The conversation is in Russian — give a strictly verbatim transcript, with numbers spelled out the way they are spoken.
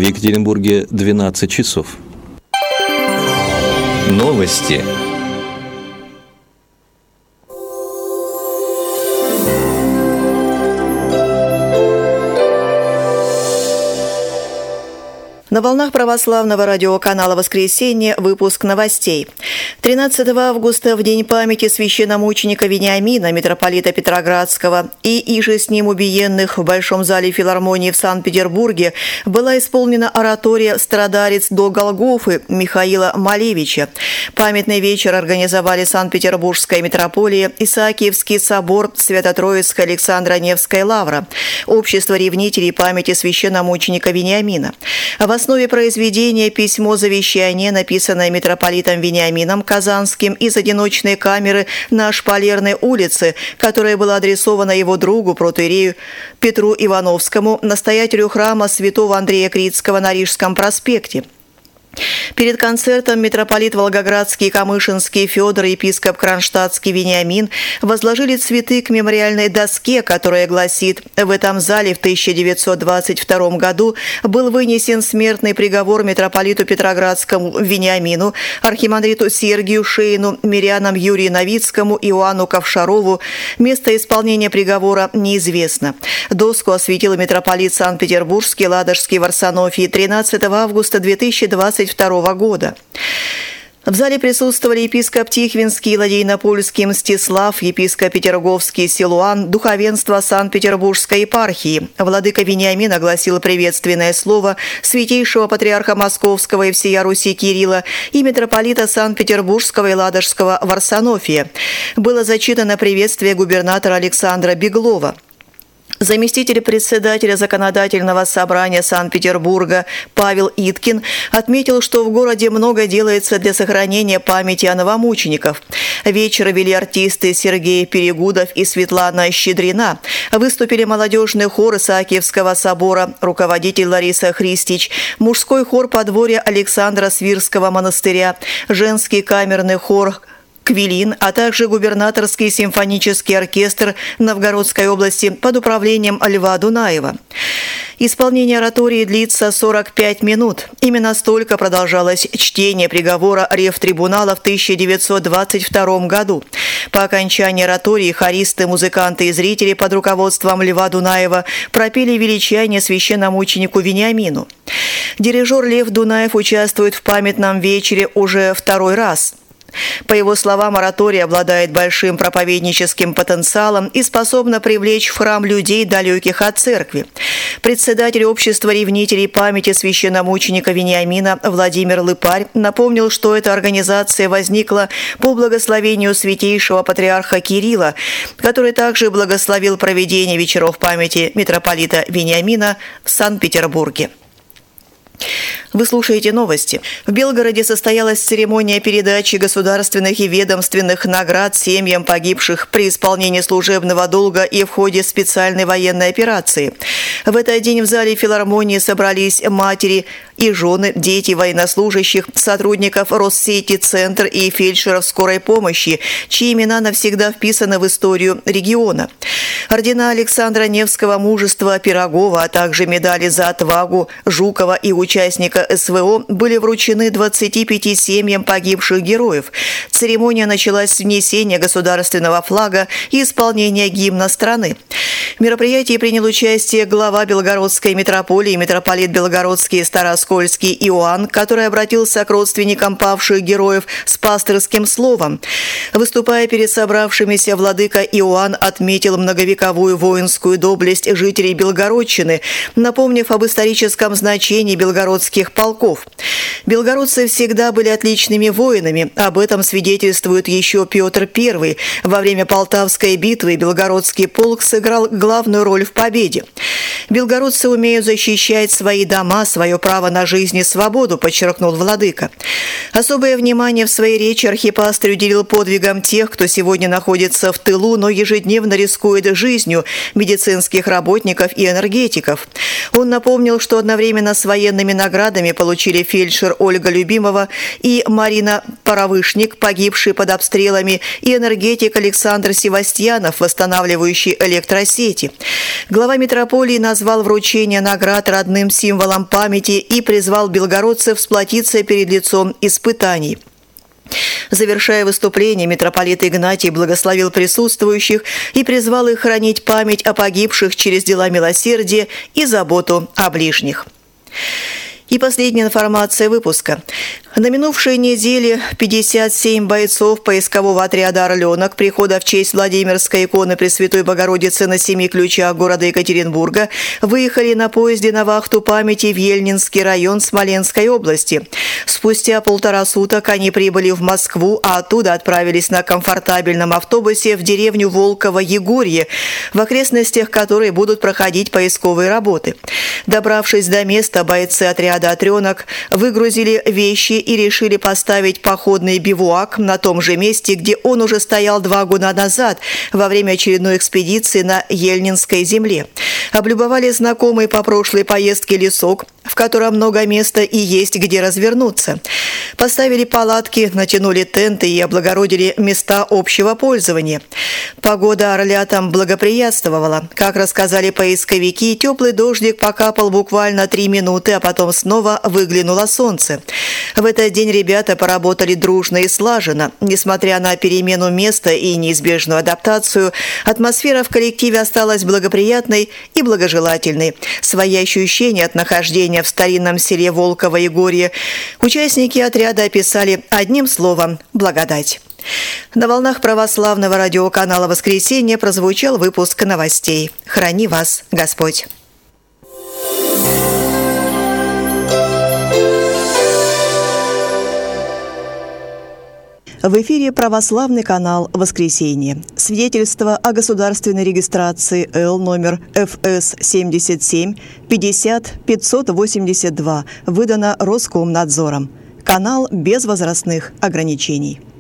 В Екатеринбурге двенадцать часов. Новости. На волнах православного радиоканала «Воскресенье» выпуск новостей. тринадцатого августа, в день памяти священномученика Вениамина, митрополита Петроградского, и иже с ним убиенных в Большом зале филармонии в Санкт-Петербурге, была исполнена оратория «Страдарец до Голгофы» Михаила Малевича. Памятный вечер организовали Санкт-Петербургская митрополия, Исаакиевский собор, Свято-Троицкая Александро-Невская лавра, Общество ревнителей памяти священномученика Вениамина. В основе произведения письмо завещания, написанное митрополитом Вениамином Казанским из одиночной камеры на Шпалерной улице, которое было адресовано его другу, протоиерею Петру Ивановскому, настоятелю храма святого Андрея Критского на Рижском проспекте. Перед концертом митрополит Волгоградский и Камышинский Федор и епископ Кронштадтский Вениамин возложили цветы к мемориальной доске, которая гласит: «В этом зале в тысяча девятьсот двадцать втором году был вынесен смертный приговор митрополиту Петроградскому Вениамину, архимандриту Сергию Шейну, мирянам Юрию Новицкому, Иоанну Ковшарову. Место исполнения приговора неизвестно». Доску осветил митрополит Санкт-Петербургский, Ладожский в Варсонофии тринадцатого августа две тысячи двадцать второго года. В зале присутствовали епископ Тихвинский, Ладейнопольский Мстислав, епископ Петерговский Силуан, духовенство Санкт-Петербургской епархии. Владыка Вениамин огласил приветственное слово святейшего патриарха Московского и всея Руси Кирилла и митрополита Санкт-Петербургского и Ладожского Варсонофия. Было зачитано приветствие губернатора Александра Беглова. Заместитель председателя Законодательного собрания Санкт-Петербурга Павел Иткин отметил, что в городе много делается для сохранения памяти о новомучеников. Вечер вели артисты Сергей Перегудов и Светлана Щедрина. Выступили молодежный хор Исаакиевского собора, руководитель Лариса Христич, мужской хор подворья Александра Свирского монастыря, женский камерный хор «Квилин», а также губернаторский симфонический оркестр Новгородской области под управлением Льва Дунаева. Исполнение оратории длится сорок пять минут. Именно столько продолжалось чтение приговора Ревтрибунала в тысяча девятьсот двадцать втором году. По окончании оратории хористы, музыканты и зрители под руководством Льва Дунаева пропели величание священномученику Вениамину. Дирижер Лев Дунаев участвует в памятном вечере уже второй раз. По его словам, оратория обладает большим проповедническим потенциалом и способна привлечь в храм людей, далеких от церкви. Председатель общества ревнителей памяти священномученика Вениамина Владимир Лыпарь напомнил, что эта организация возникла по благословению святейшего патриарха Кирилла, который также благословил проведение вечеров памяти митрополита Вениамина в Санкт-Петербурге. Вы слушаете новости. В Белгороде состоялась церемония передачи государственных и ведомственных наград семьям погибших при исполнении служебного долга и в ходе специальной военной операции. В этот день в зале филармонии собрались матери и жены, дети военнослужащих, сотрудников Россети «Центр» и фельдшеров скорой помощи, чьи имена навсегда вписаны в историю региона. Ордена Александра Невского мужества Пирогова, а также медали за отвагу Жукова и участника СВО были вручены двадцати пяти семьям погибших героев. Церемония началась с внесения государственного флага и исполнения гимна страны. В мероприятии принял участие глава Белгородской митрополии, митрополит Белгородский и Староскольский Иоанн, который обратился к родственникам павших героев с пастырским словом. Выступая перед собравшимися, владыка Иоанн отметил многовековую воинскую доблесть жителей Белгородчины, напомнив об историческом значении белгородских полков. Белгородцы всегда были отличными воинами, об этом свидетельствует еще Петр Первый. Во время Полтавской битвы Белгородский полк сыграл главную роль в победе. Белгородцы умеют защищать свои дома, свое право на жизнь и свободу, подчеркнул владыка. Особое внимание в своей речи архипастырь уделил подвигам тех, кто сегодня находится в тылу, но ежедневно рискует жизнью медицинских работников и энергетиков. Он напомнил, что одновременно с военными Особыми наградами получили фельдшер Ольга Любимова и Марина Паровышник, погибшие под обстрелами, и энергетик Александр Севастьянов, восстанавливающий электросети. Глава митрополии назвал вручение наград родным символом памяти и призвал белгородцев сплотиться перед лицом испытаний. Завершая выступление, митрополит Игнатий благословил присутствующих и призвал их хранить память о погибших через дела милосердия и заботу о ближних. И последняя информация выпуска. На минувшей неделе пятьдесят семь бойцов поискового отряда «Орленок» прихода в честь Владимирской иконы Пресвятой Богородицы на семи ключах города Екатеринбурга выехали на поезде на вахту памяти в Ельнинский район Смоленской области. Спустя полтора суток они прибыли в Москву, а оттуда отправились на комфортабельном автобусе в деревню Волково-Егорье, в окрестностях которой будут проходить поисковые работы. Добравшись до места, бойцы отряда «Орленок» выгрузили вещи и решили поставить походный бивуак на том же месте, где он уже стоял два года назад во время очередной экспедиции на Ельнинской земле. Облюбовали знакомый по прошлой поездке лесок, в котором много места и есть где развернуться. Поставили палатки, натянули тенты и облагородили места общего пользования. Погода орлятам благоприятствовала. Как рассказали поисковики, теплый дождик покапал буквально три минуты, а потом снова выглянуло солнце. В этот день ребята поработали дружно и слаженно. Несмотря на перемену места и неизбежную адаптацию, атмосфера в коллективе осталась благоприятной и благожелательной. Свои ощущения от нахождения в старинном селе Волково-Егорье участники отряда описали одним словом «благодать». На волнах православного радиоканала «Воскресенье» прозвучал выпуск новостей. Храни вас Господь! В эфире православный канал «Воскресенье». Свидетельство о государственной регистрации Л номер Ф С семьдесят семь пятьдесят пятьсот восемьдесят два выдано Роскомнадзором. Канал без возрастных ограничений.